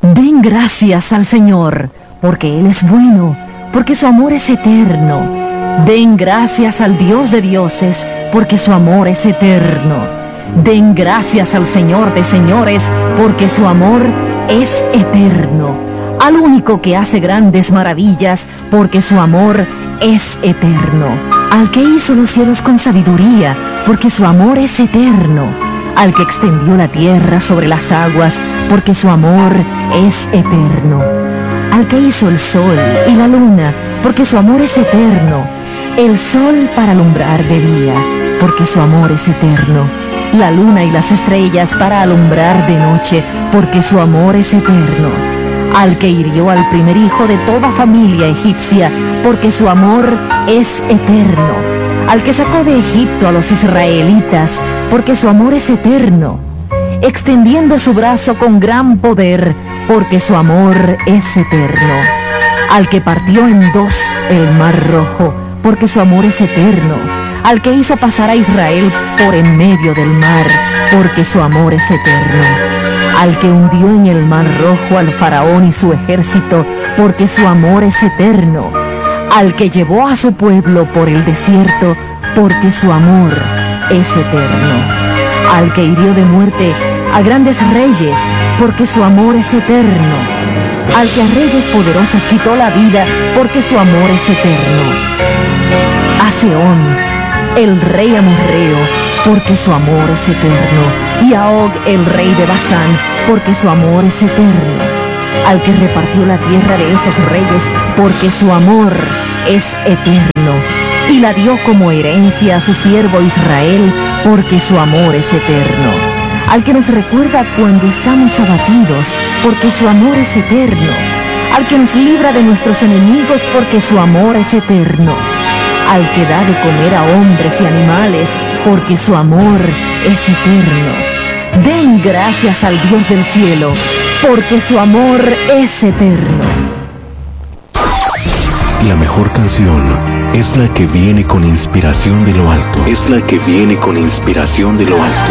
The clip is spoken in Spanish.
Den gracias al Señor, porque Él es bueno, porque su amor es eterno. Den gracias al Dios de dioses, porque su amor es eterno. Den gracias al Señor de señores, porque su amor es eterno. Al único que hace grandes maravillas, porque su amor es eterno. Al que hizo los cielos con sabiduría, porque su amor es eterno. Al que extendió la tierra sobre las aguas, porque su amor es eterno. Al que hizo el sol y la luna, porque su amor es eterno. El sol para alumbrar de día, porque su amor es eterno. La luna y las estrellas para alumbrar de noche, porque su amor es eterno. Al que hirió al primer hijo de toda familia egipcia, porque su amor es eterno. Al que sacó de Egipto a los israelitas, porque su amor es eterno. Extendiendo su brazo con gran poder, porque su amor es eterno. Al que partió en dos el mar rojo, porque su amor es eterno. Al que hizo pasar a Israel por en medio del mar, porque su amor es eterno. Al que hundió en el mar rojo al faraón y su ejército, porque su amor es eterno. Al que llevó a su pueblo por el desierto, porque su amor es eterno. Al que hirió de muerte a grandes reyes, porque su amor es eterno. Al que a reyes poderosos quitó la vida, porque su amor es eterno. A Sehón, el rey amorreo, porque su amor es eterno. Y a Og, el rey de Basán, porque su amor es eterno. Al que repartió la tierra de esos reyes, porque su amor es eterno. Y la dio como herencia a su siervo Israel, porque su amor es eterno. Al que nos recuerda cuando estamos abatidos, porque su amor es eterno. Al que nos libra de nuestros enemigos, porque su amor es eterno. Al que da de comer a hombres y animales, porque su amor es eterno. Den gracias al Dios del cielo, porque su amor es eterno. La mejor canción es la que viene con inspiración de lo alto. Es la que viene con inspiración de lo alto.